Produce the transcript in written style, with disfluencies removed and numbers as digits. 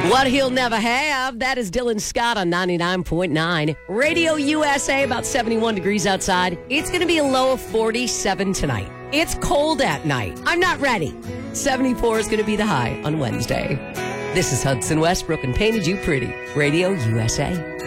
What he'll never have, that is Dylan Scott on 99.9. Radio USA, about 71 degrees outside. It's going to be a low of 47 tonight. It's cold at night. I'm not ready. 74 is going to be the high on Wednesday. This is Hudson Westbrook and Painted You Pretty. Radio USA.